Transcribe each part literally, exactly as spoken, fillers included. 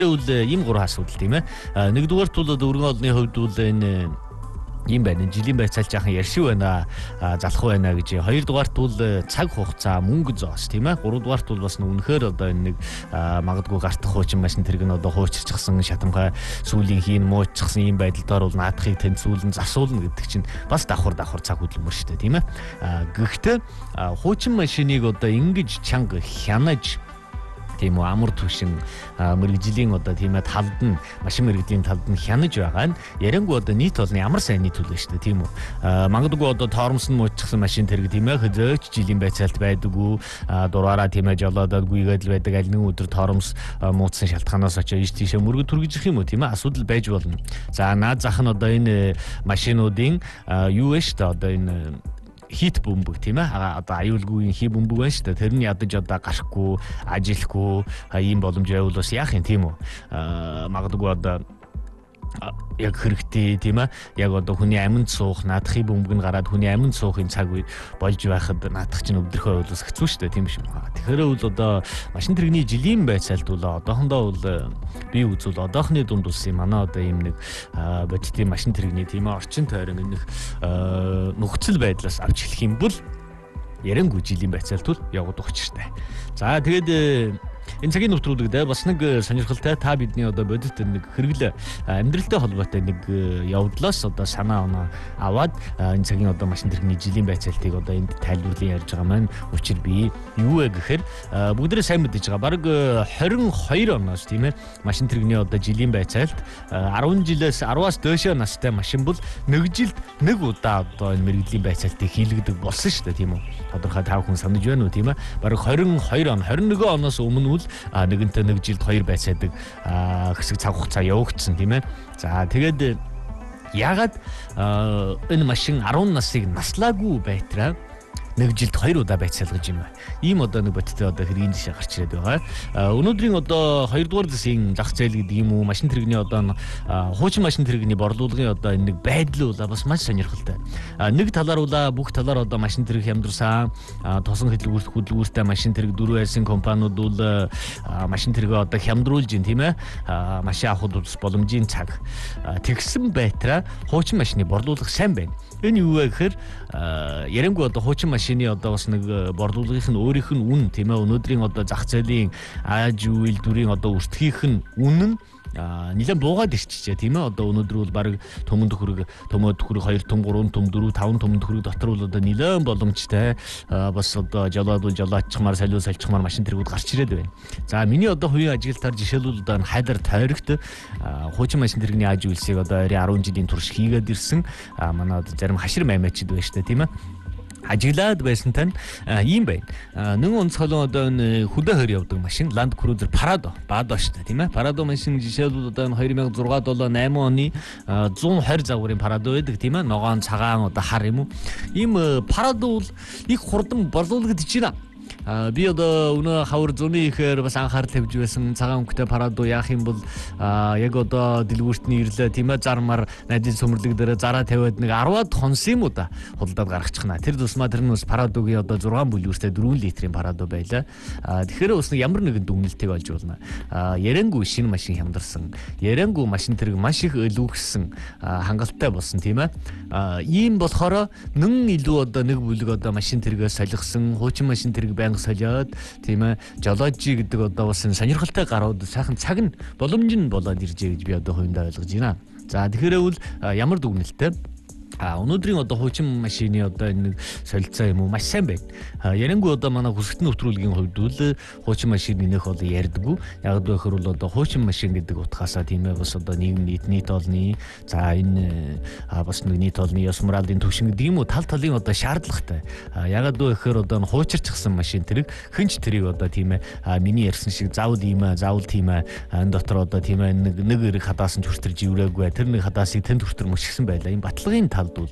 Үл ийм гурван асуудал тийм ээ. Нэгдүгээрт бол өргөн олны хувьд бол энэ юм байна. Жилийн байцаал жаахан яршив байна. Залах байна гэж. Хоёрдугаарт бол цаг хугацаа, мөнгө зоос тийм ээ. Гуравдугаарт бол бас үнэхээр одоо энэ нэг магадгүй гартах хуучин машин тэрэг нь одоо хуучирчихсан шатамхай сүүлийн хийн мууччихсан юм байдлаар бол наадахыг тэнцвүүлэн засуулна гэдэг чинь бас давхар давхар цаг хөдөлмөр шүү дээ тийм ээ. Гэхдээ хуучин машиныг одоо ингэж чанга хянаж тийм үү амар түвшин мэрэгжлийн одоо тийм ээ талд нь машин мэрэгжлийн талд нь хянаж байгаа нь ярангуй одоо нийт олны ямар сайн нийт төлөө шүү дээ тийм үү магадгүй одоо тоормс нь мууччихсан машин тэрэг тийм ээ хözөөч жилийн байцаалт байдаггүй дураараа тийм ээ жолоодод гүйгээд л байдаг аль нэг өдөр тоормс муутсан шалтгаанаас очиж иш тийшээ мөргөд түргэж их юм уу тийм ээ асуудал байж болно. За наад зах нь одоо энэ машинуудын юу вэ шүү дээ одоо энэ хит бөмбөг тийм ээ одоо аюулгүй хий бөмбөг байна шүү дээ тэрний ядаж одоо гарахгүй ажилахгүй ийм боломж байвал бас яах юм тийм үү магадгүй одоо яг хэрэгтэй тийм ээ яг одоо хүний аминд суух наадахын бөмбөг нь гараад хүний аминд суухын цаг үе болж байхад наадах чинь өдрөхөө бол хэцүү шүү дээ тийм биш үү тэгэхээр бол одоо машин тэрэгний жилийн байцаалт бол одоохондоо бол би үзвэл одоохны дунд улсын манай одоо ийм нэг бодитын машин тэрэгний тийм ээ орчин тойрон нэг нөхцөл байдлаас авч хэлэх юм бол ярангуй жилийн байцаалт бол явагдах учиртай. За тэгээд энэ цагийн нөхцөлүүдээ бас нэг сонирхолтой та бидний одоо бодит нэг хэрэглээ амьдралтай холбоотой нэг явдлаас одоо санаа оноо аваад энэ цагийн одоо машин тэрэгний жилийн байцаалтыг одоо энд тайлбарлан ярьж байгаа маань учир би юу вэ гэхээр бүгдээ сайн мэдэж байгаа баг хорин хоёр оноос тийм ээ машин тэрэгний одоо жилийн байцаалт арван жилээс арваас дөөшөө настай машин бол нэг жилд нэг удаа одоо энэ мэрэгжлийн байцаалтыг хийлгдэг болсон шүү дээ тийм үү тодорхой тав хүн санаж байна уу тийм ээ баг хорин хоёр он хорин нэг оноос өмнө үл нэгэнтээ нэг жилд хоёр байцаадаг хэсэг цаг хугацаа явагдсан тийм ээ. За тэгээд ягаад энэ машин арван насыг наслаагүй байтраа нэг жилд хоёр удаа байцаалгаж юм байна. Ийм одоо нэг бодиттой одоо хэргийн жишээ гарч ирээд байгаа. Өнөөдрийн одоо хоёрдугаар засгийн зах зээл гэдэг юм уу машин тэрэгний одоо хуучин машин тэрэгний борлуулгын одоо энэ нэг байдал бол бас маш сонирхолтой. Нэг талаар ула бүх талаар одоо машин тэрэг хямдруулсан тосон хөдөлгөөрт хөдөлгөөртэй машин тэрэг дөрвөн айлсын компаниуд бол машин тэрэгээ одоо хямдруулж байна тийм ээ. Машин авахд бол боломжийн цаг. Тэгсэн байтраа хуучин машины борлуулга сайн байна. Энэ юу вэ гэхээр ярангуй одоо хуучин машины одоо бас нэг борлуулгын нь өөрийнх нь үн тийм ээ өнөөдрийн одоо зах зээлийн ааж үйлдвэрийн одоо өртгийнх нь үн нь нэлээд буугаад ирчихжээ тийм ээ одоо өнөөдөр бол баг төмөн төхөрөг төмөө төхөрөг хоёр том гурван том дөрөв таван том төхөрөг дотор бол одоо нэлээд боломжтой бас одоо жолоод бол жолоодчмаар солио салчмаар машин тэргүүд гарч ирээд байна. За миний одоо хувийн ажиглалтаар жишээлбэл одоо хайдар тойрогт хуучин машин тэрэгний ааж үйлсийг одоо арван жилийн турш хийгээд ирсэн манай одоо зарим хашир маймаачд байна шүү дээ тийм ээ ажиглаад байсан тань ийм байна. Нэг онцгой одоо энэ хөдөө хойр явдаг машин Land Cruiser Prado Bado шүү дээ тийм ээ. Prado машин жишээлбэл одоо энэ две тысячи шесть долоо восемь оны one twenty загварын Prado байдаг тийм ээ. Ногоон цагаан одоо хар юм уу. Ийм Prado бол их хурдан борлуулагдаж байна. Би одоо өнөө хавар зуны ихээр бас анхаарал тавьж байсан цагаан өнгөтэй Prado яах юм бол яг одоо дэлгүүртний ирлээ тийм ээ зармаар найдын сөмөрлөг дээр зараа тавиад нэг ten хонс юм уу да худалдаад гаргачихна. Тэр тусмаа тэр нь бас Pradoгийн одоо six бүлгүүртэй four литрийн Prado байлаа. Тэгэхээр бас ямар нэгэн дүгнэлтийг олж болно. Ярангуй шинэ машин хямдарсан. Ярангуй машин тэрэг маш их өлөвгсөн хангалттай болсон тийм ээ. Ийм болохоор нэн илүү одоо нэг бүлэг одоо машин тэрэгээс солихсон хуучин машин тэрэг байнга солиод тийм ээ жолоожи гэдэг одоо бас сонирхолтой гарууд сайхан цаг нь боломж нь болоод иржээ гэж би одоо хувьдаа ойлгож байна. За тэгэхээр бол ямар дүгнэлттэй өнөөдрийн одоо хуучин машины одоо нэг солилцоо юм уу маш сайн байна. Ярангуй одоо манай хүсэгтэн нэвтрүүлгийн хувьд бол хуучин машины нөх бол ярьдаггүй. Яг гэхээр бол одоо хуучин машин гэдэг утгаасаа тийм ээ бас одоо нийгэм нийт нийт олны за энэ бас нэг нийт олны ёс моралын төвшин гэдэг юм уу тал талын одоо шаардлагатай. Яг гэхээр одоо хуучирчсан машин тэрэг хинч тэрийг одоо тийм ээ миний ярьсан шиг заавал ийм ээ заавал тийм ээ энэ дотор одоо тийм ээ нэг нэг эрэг хадаасан ч хүртэрж иврээгүй тэр нэг хадаасыг тэнд хүртэр мөчгсөн байлаа. Энэ батлагын тал бол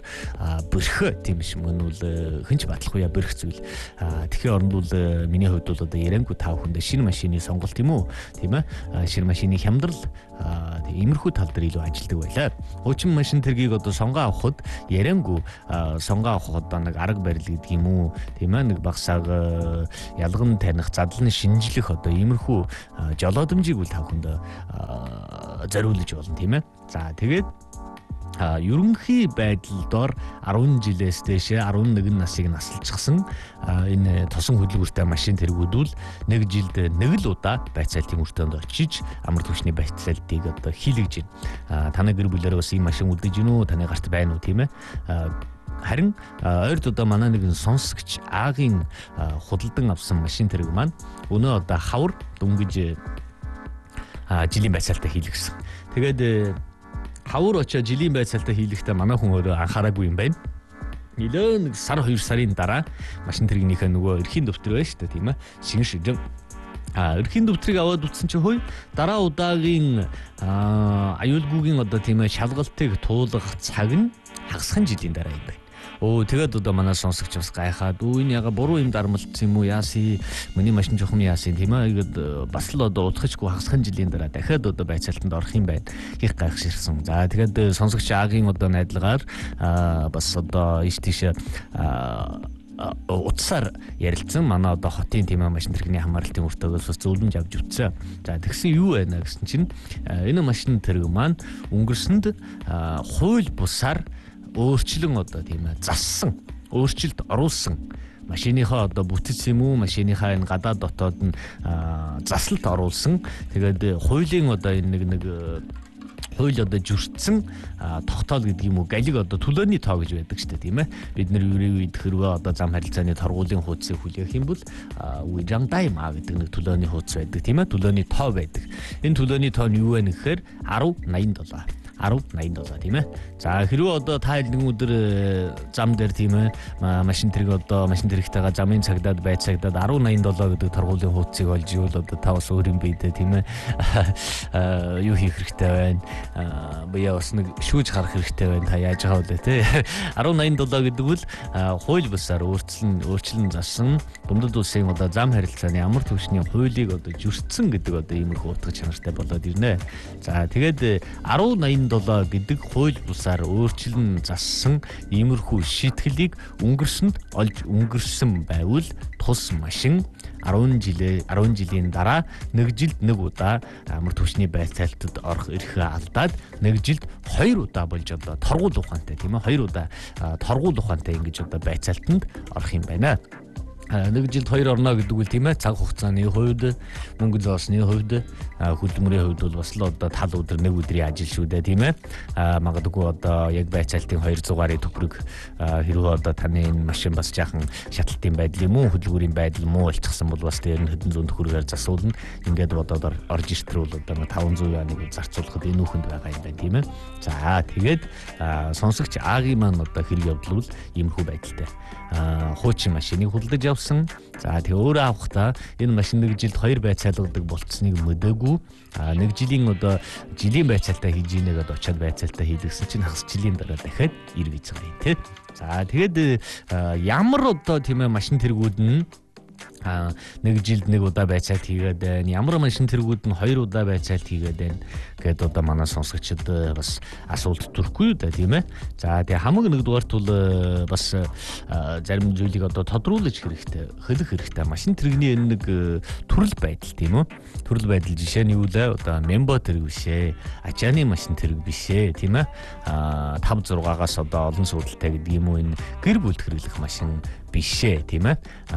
бэрхэ тийм биш мөн бол хинч батлахгүй я бэрх зүйл. Тэгэхээр оронд бол миний хувьд бол одоо ярангуй тав хүндээ шинэ машины сонголт юм уу тийм ээ шинэ машины хямдрал Иймэрхүү тал дээр илүү ажилдаг байлаа. Хуучин машин тэргийг одоо сонгоо авахд ярангу сонгоо авах одоо нэг арга барил гэдэг юм уу тийм ээ нэг багсааг ялган таних задлан шинжлэх одоо иймэрхүү жолоодомжийг үл тавханд зориулж болно тийм ээ. За тэгээд А ерөнхий байдлаар арван жилээс дээш арван нэгэн насыг насалчихсан энэ тосон хөдөлгөөртэй машин тэргүүдүүл нэг жилд нэг л удаа байцаалтын өртөнд очиж амар түвшний байцаалтыг одоо хийлгэж байна. Таны гэр бүлээр бас ийм машин үлдэж гинүү таны гарт байна уу тийм ээ. Харин ойрд одоо манай нэгэн сонсогч аагийн худалдан авсан машин тэрэг маань өнөө одоо хавар дөнгөж жилийн байцаалтаа хийлгэсэн. Тэгээд хавар очоо жилийн байцаалтаа хийлгэхдээ манай хүн өөрөө анхаараагүй юм байна. Нилээн нэг сар хоёр сарын дараа машин тэрэгнийхээ нөгөө эрхийн дэвтэр байна шүү дээ тийм ээ. Шинэ шилэн а эрхийн дэвтрийг аваад утсан чи хөөе дараа удаагийн аюулгүйгийн одоо тийм ээ шалгалтыг туулах цаг нь хагасхан жилийн дараа юм байна. Оо тэгээд одоо манай сонсогч бас гайхаад өө энэ яга буруу юм дармалцсан юм уу яаси миний машин жоохон яасын тийм ээ ихэд бас л одоо удахчгүй хагасхан жилийн дараа дахиад одоо байцаалтанд орох юм байна их гайхширсан. За тэгээд сонсогч аагийн одоо найдлагаар бас одоо иш тийш утсаар ярилцсан манай одоо хотын тийм ээ машин тэрэгний хамгаалалтын өртөөгөөс бас зөвлөмж авч үзсэн. За тэгсэн юу байна гэсэн чинь энэ машин тэрэг маань өнгөрсөнд хууль бусаар өөрчлөн одоо тийм ээ зассан өөрчлөлт оруулсан машиныхаа одоо бүтэц юм уу машиныхаа энэ гадаад дотоод нь заслалт оруулсан тэгээд хуулийн одоо энэ нэг нэг хууль одоо жүрцсэн тогтоол гэдэг юм уу галиг одоо төлөөний тоо гэж байдаг шүү дээ тийм ээ бид нар юурийн үед хэрвээ одоо зам харилцааны торгуулийн хуудсыг хүлээх юм бол уйжангдай маа гэдэг нэг төлөөний хуудас байдаг тийм ээ төлөөний тоо байдаг энэ төлөөний тоо нь юу вэ гэхээр арав наян доллар арав наян доллар тийм ээ. За хэрвээ одоо та нэг өдөр зам дээр тийм ээ машин тэрэг одоо машин тэрэгтэйгээ замын цагдаад байцаагдаад арав наян доллар гэдэг торгуулийн хуудсыг олж ивэл одоо та бас өөрийн биедээ тийм ээ юу хийх хэрэгтэй байна. Бая бас нэг шүүж гарах хэрэгтэй байна. Та яаж байгаа вэ те. арав наян доллар гэдэг бол хууль бусаар өөрчлөн өөрчлөн зассан дундад улсын одоо зам харилцааны амар түвшний хуулийг одоо жүрцсэн гэдэг одоо иймэрхүү утга чанартай болоод ирнэ. За тэгээд арав наян доллар гэдэг хууль бусаар өөрчлөн зассан иймэрхүү шийтгэлийг өнгөрсөнд олж өнгөрсөн байвал тус машин арван жилээ арван жилийн дараа нэг жилд нэг удаа амар түвшний байцаалтад орох эрхээ алдаад нэг жилд хоёр удаа болж одоо торгуул ухаантай тийм ээ хоёр удаа торгуул ухаантай ингэж одоо байцаалтанд орох юм байна. Нэг жилд хоёр орно гэдэг үл тийм ээ цаг хугацааны хувьд мөнгө зоосны хувьд хөдөлмөрийн хувьд бол бас л одоо тал өдөр нэг өдрийн ажил шүү дээ тийм ээ магадгүй одоо яг байцаалтын двухсот гаруй төгрөг хэрвээ одоо таны энэ машин бас жаахан шатлалтын байдал юм уу хөдөлгүүрийн байдал муу болчихсон бол бас дээр нь хэдэн зуун төгрөгээр засуулна ингээд бодоод орж иртэр бол одоо таван сая яаныг зарцуулахад энэ үхэнд байгаа юм байна тийм ээ за тэгээд сонсогч аагийн маань одоо хэрэг явдал бол иймэрхүү байдалтай хуучин машиныг худалдаж авсан. За тэгээ өөрөө авахдаа энэ машин нэг жилд хоёр байцаалгадаг болцсныг мөдөөгүй. А нэг жилийн одоо жилийн байцаалтаа хийж ийнэгээд очиад байцаалтаа хийлгэсэн чинь хагас жилийн дараа дахиад ирвэж байгаа юм тий. За тэгээд ямар одоо тийм ээ машин тэргүүд нь а нэг жилд нэг удаа байцаалт хийгээд байна. Ямар машин тэргүүд нь хоёр удаа байцаалт хийгээд байна гэдэг одоо манай сонсогчид бас асуулт төрөхгүй да тийм ээ. За тэгээ хамаг нэгдүгээрт бол бас зарим зүйлийг одоо тодруулж хэрэгтэй, хэлэх хэрэгтэй. Машин тэрэгний нэг төрөл байдал тийм үү? Төрөл байдал жишээ нь юу вэ? Одоо мембо тэрэг бишээ, ачааны машин тэрэг бишээ тийм ээ. А таван зургаагаас одоо олон суудалтай гэдэг юм уу энэ гэр бүлд хэрэглэх машин бишээ тийм ээ.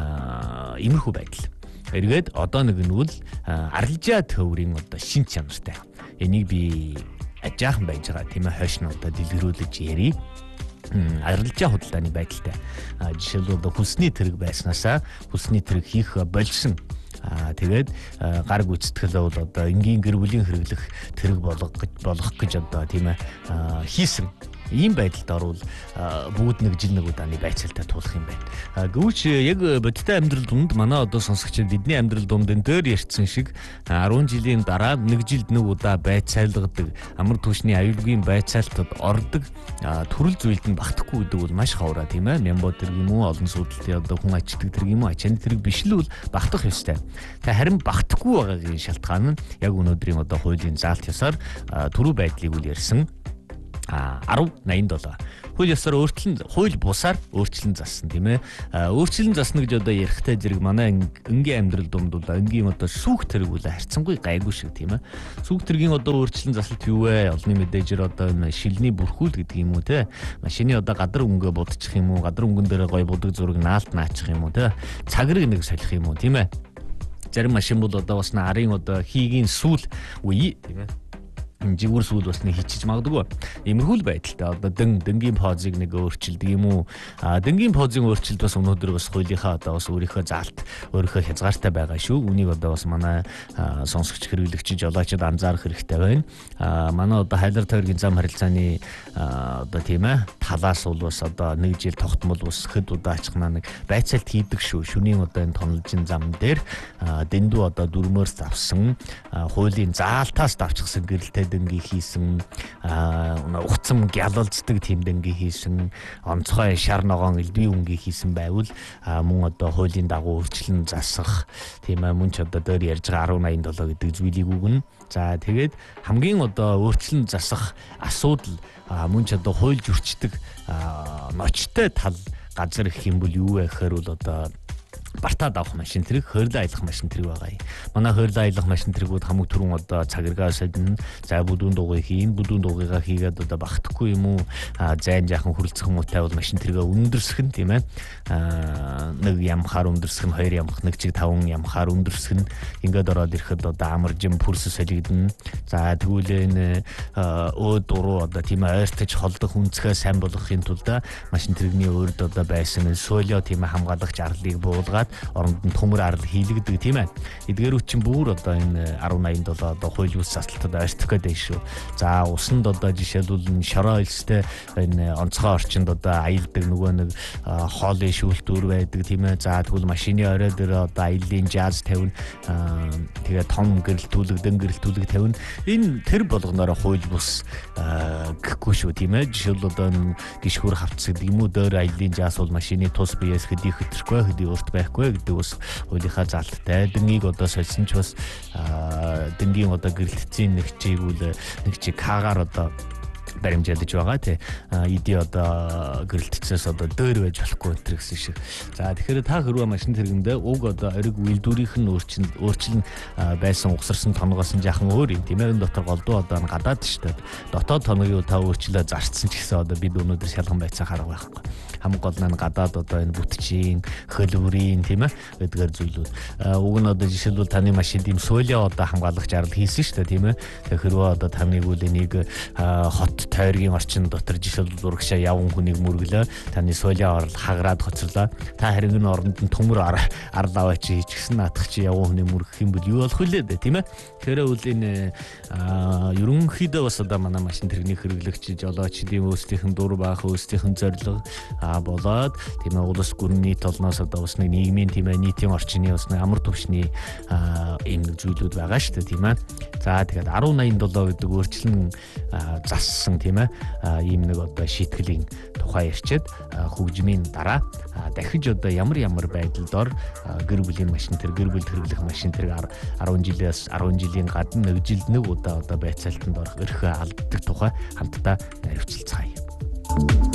А иймэрхүү байдал. Эргээд одоо нэг нь үл арилжаа төврийн одоо шин чанартай. Энийг би ажаахан байж байгаа тийм ээ хойш нь одоо дэлгэрүүлж ярий. Арилжаа худалдааны байдалтай. Жишээлбэл одоо хүлсний тэрэг байснаасаа хүлсний тэрэг хийх болсон. Аа тэгээд гар гүйцэтгэл бол одоо энгийн гэр бүлийн хэрэглэх тэрэг болгох гэж болгох гэж одоо тийм ээ хийсэн. ийм байдалд орвол бүгд нэг жил нэг удааны байцаалтаа туулах юм байна. Гэвч яг бодиттой амьдрал дунд манай одоо сонсогчид бидний амьдрал дундын дээр ярьсан шиг арван жилийн дараа нэг жилд нэг удаа байцаалгадаг, амар түвшний аюулгүй байцаалтад ордог төрөл зүйлд нь багтахгүй гэдэг бол маш хавраа тийм ээ. Мямбо тэрэг юм уу, олон суудлын одоо хүн ачдаг тэрэг юм уу, ачааны тэрэг биш л бол багтах ёстой. Та харин багтахгүй байгаагийн шалтгаан нь яг өнөөдрийн одоо хуулийн заалт ёсоор түрүү байдлыг үл ярьсан арав найман долоо. Хууль ёсоор өөрчлөн хууль бусаар өөрчлөн зассан тийм ээ. Өөрчлөн засна гэж одоо ярихтай зэрэг манай энгийн амьдрал дунд бол энгийн одоо сүүх тэрэг үл харьцангуй гайгүй шиг тийм ээ. Сүүх тэргийн одоо өөрчлөн засалт юу вэ? Олонний мэдээжээр одоо шилний бүрхүүл гэдэг юм уу те. Машины одоо гадар өнгөө будчих юм уу? Гадар өнгөн дээр гой будаг зураг наалт наачих юм уу те. Цагрыг нэг солих юм уу тийм ээ. Зарим машин бол одоо бас нарын одоо хийгийн сүүл үе тийм ээ. Жигүүр сүүл басны хийчих магадгүй. Иймэрхүү байдалтай одоо дэн дэнгийн позыг нэг өөрчилдөг юм уу? А дэнгийн позын өөрчлөлт бас өнөөдөр бас хуулийнхаа одоо бас өөрийнхөө заалт өөрийнхөө хязгаартай байгаа шүү. Үнийг одоо бас манай сонсогч хэрэглэгч жолоочд анзаарах хэрэгтэй байна. А манай одоо хайлар тойргийн зам харилцааны одоо тийм ээ талаас бол бас одоо нэг жил тогтмол бас хэд удаа ачхнаа нэг байцаалт хийдэг шүү. Шүнийн одоо энэ тонолжин зам дээр дэндүү одоо дөрмөөр завсан хуулийн заалтаас давчсан гэрэлтэй дэнги хийсэн уцам гялалцдаг тийм дэнги хийсэн онцгой шар ногоон элдвийн үнги хийсэн байвал мөн одоо хуулийн дагуу өөрчлөн засах тийм ээ мөн ч одоо дээр ярьж байгаа арван найман долоо гэдэг зүйлийг үгэн. За тэгээд хамгийн одоо өөрчлөн засах асуудал мөн ч одоо хууль зөрчдөг ноцтой тал газар гэх юм бол юу вэ гэхээр бол одоо бартаад авах машин тэрэг, хойрлоо аялах машин тэрэг байгаа юм. Манай хойрлоо аялах машин тэрэгүүд хамаг түрүүн одоо цагиргаа садна, за бүдүүн дугуй хийн, бүдүүн дугуйгаа хийгээд одоо багтахгүй юм уу? Зайн жаахан хөрөлцөх муутай бол машин тэрэгээ өндөрсөх нь тийм ээ. Аа нэг ямхаар өндөрсөх нь, хоёр ямх, нэг чиг таван ямхаар өндөрсөх нь ингээд ороод ирэхэд одоо амаржим пүрс солигдно. За тэгвэл энэ өө дуруу одоо тийм ээ ойртож холдох үнцгээ сайн болгохын тулд машин тэрэгний өөрд одоо байсан солио тийм ээ хамгаалагч арлыг буулгаад оронд нь төмөр арал хийлэгдэг тийм ээ. Эдгээр үчин бүр одоо энэ арван найман долоо одоо хууль бус засталтад ойртох гэдэг шүү. За усанд одоо жишээлбэл шороо элстэй энэ онцгой орчинд одоо аялдаг нөгөө нэг хоолын шүүлтүүр байдаг тийм ээ. За тэгвэл машины орой дээр одоо аяллаа жаз тавина. Тэгээ том гэрэлтүүлэг, дэн гэрэлтүүлэг тавина. Энэ тэр болгоноор хууль бус гэхгүй шүү тийм ээ. Жишээлбэл одоо гişхүр хавцс гэдэг юм уу дээр аяллаа жаз бол машины тус биеэс хэдий хөтрөхгүй хэдий урт байхгүй гэдэг бас хуулийнхаа заалттай. Дэнгийг одоо сольсон ч бас дэнгийн одоо гэрэлтцийн нэг чиг үл нэг чиг кагаар одоо баримжаадж байгаа тий. Иди одоо гэрэлтцээс одоо дөр байж болохгүй энэ гэсэн шиг. За тэгэхээр та хэрвээ машин тэргэндээ уг одоо ориг үйлдвэрийнх нь өөрчлөн өөрчлөн байсан угсарсан тонгоос нь жаахан өөр юм тийм ээ. Энэ дотор голдуу одоо гадаад шүү дээ. Дотоод тоногийг та өөрчлөө зарцсан ч гэсэн одоо бид өнөөдөр шалган байцаа харах байхгүй. Хамаг гол нь гадаад одоо энэ бүтчийн хөлбөрийн тийм ээ гэдгээр зүйлүүд. Уг нь одоо жишээлбэл таны машинд юм солио одоо хамгаалагч арал хийсэн шүү дээ тийм ээ. Тэгэхээр хэрвээ одоо таныг үл энийг хот тойргийн орчин дотор жишээлбэл урагшаа явган хүнийг мөргөлөө таны солио орол хаграад хоцорлоо. Та харин энэ оронд нь төмөр арал аваач хийчихсэн наадах чи явган хүнийг мөргөх юм бол юу болох вүлээ дээ тийм ээ. Тэгэхээр үл энэ ерөнхийдөө бас одоо манай машин тэрэгний хэрэглэгч жолоочдын өөрсдийнх нь дур баах өөрсдийнх нь зорилго болоод тийм ээ улс гүрний толноос одоо бас нэг нийгмийн тийм ээ нийтийн орчны бас нэг амар түвшний ийм зүйлүүд байгаа шүү дээ тийм ээ. За тэгээд арван найман долоо гэдэг өөрчлөн зассан тийм ээ ийм нэг одоо шийтгэлийн тухай ярьчаад хөгжмийн дараа дахиж одоо ямар ямар байдалд ор гэр бүлийн машин тэр гэр бүл хэрэглэх машин тэр арван жилээс арван жилийн гадна нэг жилд нэг удаа одоо байцаалтанд орох эрхээ алддаг тухай хамтдаа наривчлцгаая.